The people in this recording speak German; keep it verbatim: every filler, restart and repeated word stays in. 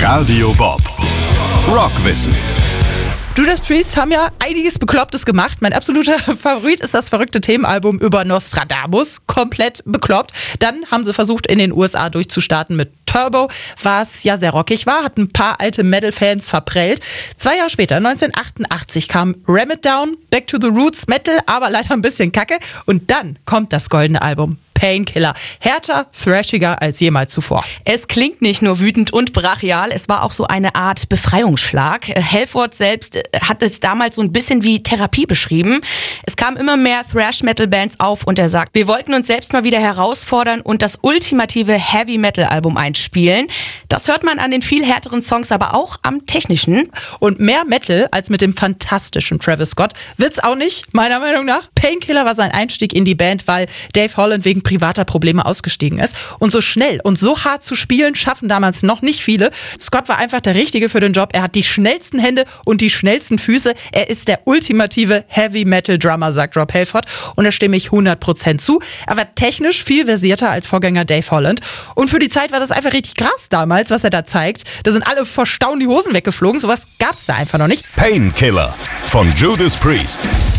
Radio Bob. Rockwissen. Judas Priest haben ja einiges Beklopptes gemacht. Mein absoluter Favorit ist das verrückte Themenalbum über Nostradamus. Komplett bekloppt. Dann haben sie versucht, in den U S A durchzustarten mit Turbo, was ja sehr rockig war, hat ein paar alte Metal-Fans verprellt. Zwei Jahre später, neunzehnhundertachtundachtzig, kam Ram It Down, Back to the Roots, Metal, aber leider ein bisschen Kacke. Und dann kommt das goldene Album. Painkiller. Härter, thrashiger als jemals zuvor. Es klingt nicht nur wütend und brachial, es war auch so eine Art Befreiungsschlag. Halford selbst hat es damals so ein bisschen wie Therapie beschrieben. Es kamen immer mehr Thrash-Metal-Bands auf und er sagt, wir wollten uns selbst mal wieder herausfordern und das ultimative Heavy-Metal-Album einspielen. Das hört man an den viel härteren Songs, aber auch am technischen. Und mehr Metal als mit dem fantastischen Travis Scott wird's auch nicht, meiner Meinung nach. Painkiller war sein Einstieg in die Band, weil Dave Holland wegen privater Probleme ausgestiegen ist. Und so schnell und so hart zu spielen, schaffen damals noch nicht viele. Scott war einfach der Richtige für den Job. Er hat die schnellsten Hände und die schnellsten Füße. Er ist der ultimative Heavy-Metal-Drummer, sagt Rob Halford. Und da stimme ich hundert Prozent zu. Er war technisch viel versierter als Vorgänger Dave Holland. Und für die Zeit war das einfach richtig krass damals, was er da zeigt. Da sind alle vor Staunen die Hosen weggeflogen. Sowas gab's da einfach noch nicht. Painkiller von Judas Priest.